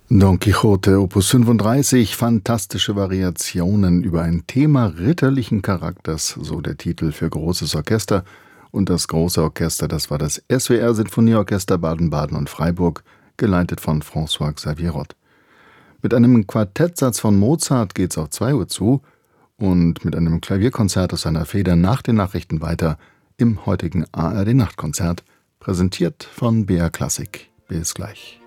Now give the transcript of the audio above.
Don Quixote, Opus 35, fantastische Variationen über ein Thema ritterlichen Charakters, so der Titel für großes Orchester. Und das große Orchester, das war das SWR Sinfonieorchester Baden-Baden und Freiburg, geleitet von François-Xavier Roth. Mit einem Quartettsatz von Mozart geht's auf 2 Uhr zu und mit einem Klavierkonzert aus seiner Feder nach den Nachrichten weiter im heutigen ARD Nachtkonzert, präsentiert von BR Klassik. Bis gleich.